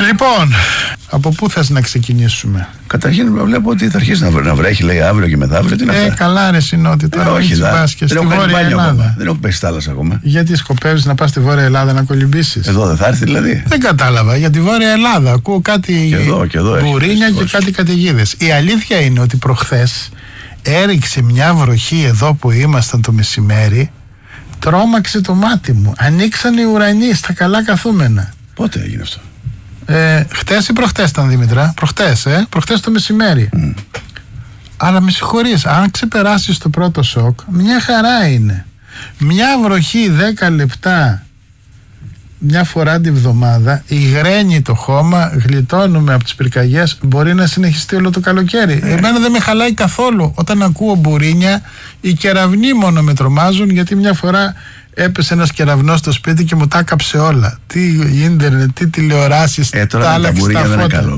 Λοιπόν, από πού θες να ξεκινήσουμε? Καταρχήν βλέπω ότι θα αρχίσει να βρέχει, λέει, αύριο και μεθαύριο. Τι είναι αυτά? Καλά ρε συνότητα. Όχι, δεν έχω κάνει μπάνιο ακόμα. Δεν έχω πέσει θάλασσα ακόμα. Γιατί σκοπεύεις να πας στη Βόρεια Ελλάδα να κολυμπήσεις? Εδώ δεν θα έρθει δηλαδή? Δεν κατάλαβα. Για τη Βόρεια Ελλάδα ακούω κάτι μπουρίνια και κάτι καταιγίδες. Η αλήθεια είναι ότι προχθές έριξε μια βροχή εδώ που ήμασταν το μεσημέρι. Τρόμαξε το μάτι μου. Ανοίξαν οι ουρανοί στα καλά καθούμενα. Πότε έγινε αυτό? Χτες ή προχτές ήταν, Δήμητρα? Προχτές το μεσημέρι. Αλλά με συγχωρείς, αν ξεπεράσεις το πρώτο σοκ, μια χαρά είναι. Μια βροχή 10 λεπτά μια φορά τη βδομάδα, υγραίνει το χώμα, γλιτώνουμε από τις πυρκαγιές, μπορεί να συνεχιστεί όλο το καλοκαίρι. Εμένα δεν με χαλάει καθόλου όταν ακούω μπουρίνια. Οι κεραυνοί μόνο με τρομάζουν, γιατί μια φορά έπεσε ένας κεραυνός στο σπίτι και μου τα έκαψε όλα. Τι ίντερνετ, τι τηλεοράσεις, τώρα τα άλλαξε τα φώτα.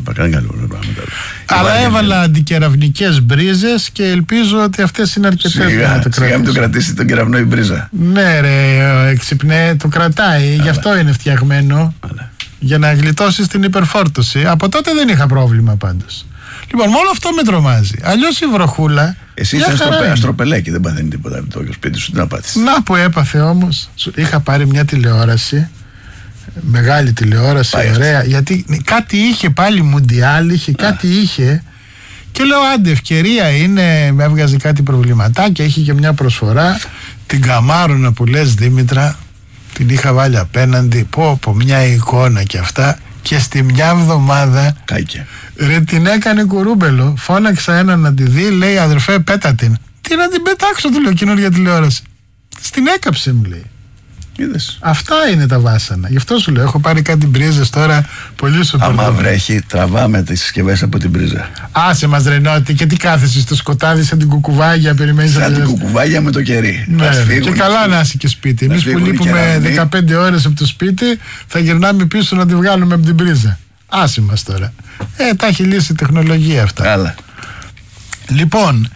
Αλλά έβαλα αντικεραυνικές μπρίζες και ελπίζω ότι αυτές είναι αρκετές. Σιγά μην το κρατήσει τον κεραυνό η μπρίζα. Ναι ρε, εξυπνέ, το κρατάει. Γι' αυτό είναι φτιαγμένο. Για να γλιτώσεις την υπερφόρτωση. Από τότε δεν είχα πρόβλημα πάντως. Λοιπόν, μόνο αυτό με τρομάζει. Αλλιώς η βροχούλα. Εσύ είσαι αστροπελέκι, δεν παθαίνει τίποτα από το σπίτι σου, τι να πάθεις? Να που έπαθε όμως. Είχα πάρει μια τηλεόραση, μεγάλη τηλεόραση, ωραία, γιατί κάτι είχε πάλι μουντιάλ, κάτι είχε. Και λέω άντε, ευκαιρία είναι, με έβγαζε κάτι προβληματάκια, είχε και μια προσφορά. Την καμάρωνα που λες, Δήμητρα, την είχα βάλει απέναντι. Πω μια εικόνα και αυτά. Και στη μια εβδομάδα κάηκε. Ρε, την έκανε κουρούμπελο. Φώναξα έναν να τη δει, λέει αδερφέ πέτα την. Τι να την πετάξω, του λέω, καινούργια τηλεόραση. Στην έκαψε, μου λέει. Είδες. Αυτά είναι τα βάσανα. Γι' αυτό σου λέω, έχω πάρει κάτι μπρίζες τώρα. Πολύ σου πω. Άμα βρέχει, τραβάμε τις συσκευές από την μπρίζα. Άσε μας Ρενότη, και τι κάθεσαι στο σκοτάδι σαν την κουκουβάγια, περιμένεις? Σαν την κουκουβάγια με το κερί. Ναι, και καλά να είσαι και σπίτι. Εμείς που λείπουμε 15 ώρες από το σπίτι, θα γυρνάμε πίσω να τη βγάλουμε από την μπρίζα. Άσε μας τώρα. Τα έχει λύσει η τεχνολογία αυτά. Καλά. Λοιπόν,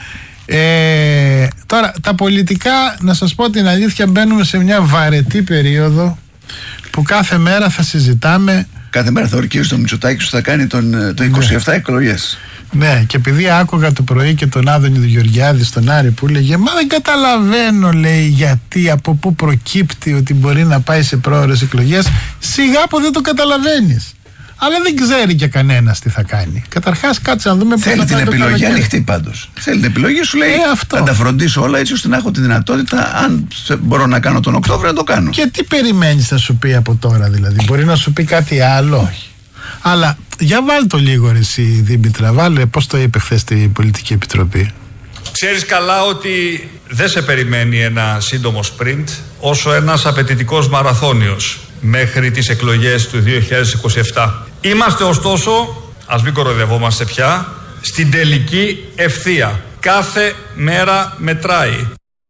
τώρα τα πολιτικά, να σας πω την αλήθεια, μπαίνουμε σε μια βαρετή περίοδο που κάθε μέρα θα συζητάμε. Κάθε μέρα θα ορκίζει το Μητσοτάκη σου θα κάνει το 27 εκλογές. Ναι, και επειδή άκουγα το πρωί και τον Άδωνη του Γεωργιάδη στον Άρη που έλεγε μα δεν καταλαβαίνω, λέει, γιατί, από πού προκύπτει ότι μπορεί να πάει σε πρόωρες εκλογές. Σιγά που δεν το καταλαβαίνεις. Αλλά δεν ξέρει και κανένας τι θα κάνει. Καταρχάς, κάτσε να δούμε. Θέλει την επιλογή ανοιχτή πάντως. Θέλει την επιλογή, σου λέει θα τα φροντίσω όλα έτσι ώστε να έχω τη δυνατότητα, αν μπορώ να κάνω τον Οκτώβριο, να το κάνω. Και τι περιμένεις να σου πει από τώρα, δηλαδή? Μπορεί να σου πει κάτι άλλο? Όχι. Αλλά για βάλ το λίγο ρε εσύ, Δήμητρα. Βάλε, πώς το είπε χθες στην Πολιτική Επιτροπή. Ξέρεις καλά ότι δεν σε περιμένει ένα σύντομο σπριντ, όσο ένας απαιτητικός μαραθώνιος μέχρι τις εκλογές του 2027. Είμαστε ωστόσο, ας μην κοροϊδευόμαστε πια, στην τελική ευθεία. Κάθε μέρα μετράει.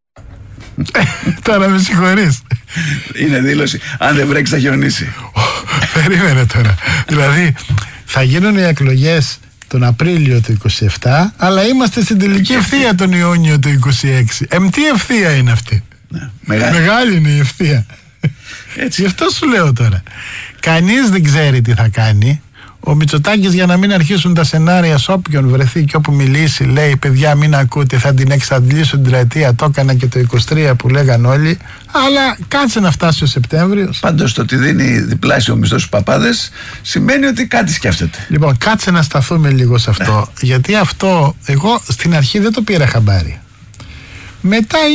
Τώρα με συγχωρείς. Είναι δήλωση, αν δεν βρέξει θα χιονίσει. Περίμενε τώρα. Δηλαδή θα γίνουν οι εκλογές τον Απρίλιο του 27, αλλά είμαστε στην τελική ευθεία τον Ιούνιο του 26. Τι ευθεία είναι αυτή? Ναι, μεγάλη είναι η ευθεία. Έτσι. Γι' αυτό σου λέω τώρα. Κανείς δεν ξέρει τι θα κάνει. Ο Μητσοτάκης, για να μην αρχίσουν τα σενάρια, σε όποιον βρεθεί και όπου μιλήσει, λέει παιδιά μην ακούτε, θα την εξαντλήσω την τριετία. Το έκανα και το 23 που λέγαν όλοι. Αλλά κάτσε να φτάσει ο Σεπτέμβριος. Πάντως το ότι δίνει διπλάσιο μισθό στους παπάδες σημαίνει ότι κάτι σκέφτεται. Λοιπόν, κάτσε να σταθούμε λίγο σε αυτό. Γιατί αυτό εγώ στην αρχή δεν το πήρα χαμπάρι. Μετά